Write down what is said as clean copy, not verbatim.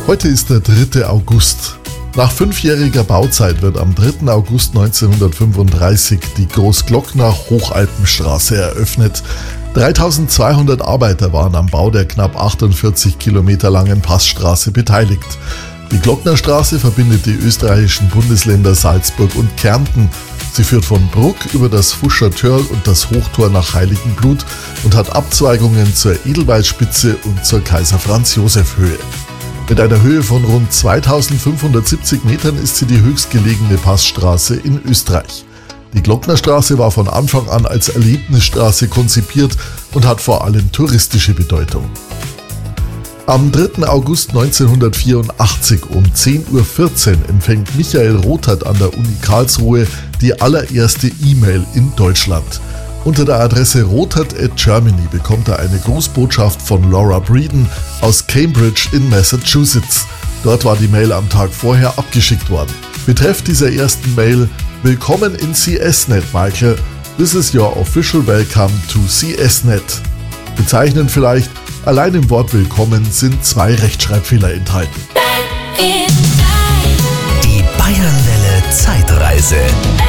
Heute ist der 3. August. Nach 5-jähriger Bauzeit wird am 3. August 1935 die Großglockner Hochalpenstraße eröffnet. 3200 Arbeiter waren am Bau der knapp 48 Kilometer langen Passstraße beteiligt. Die Glocknerstraße verbindet die österreichischen Bundesländer Salzburg und Kärnten. Sie führt von Bruck über das Fuscher Törl und das Hochtor nach Heiligenblut und hat Abzweigungen zur Edelweißspitze und zur Kaiser-Franz-Joseph-Höhe. Mit einer Höhe von rund 2570 Metern ist sie die höchstgelegene Passstraße in Österreich. Die Glocknerstraße war von Anfang an als Erlebnisstraße konzipiert und hat vor allem touristische Bedeutung. Am 3. August 1984 um 10.14 Uhr empfängt Michael Rothert an der Uni Karlsruhe die allererste E-Mail in Deutschland. Unter der Adresse rothert@germany bekommt er eine Grußbotschaft von Laura Breeden aus Cambridge in Massachusetts. Dort war die Mail am Tag vorher abgeschickt worden. Betreff dieser ersten Mail: Willkommen in CSNet, Michael. This is your official welcome to CSNet. Bezeichnend vielleicht, allein im Wort Willkommen sind 2 Rechtschreibfehler enthalten. Die Bayernwelle Zeitreise.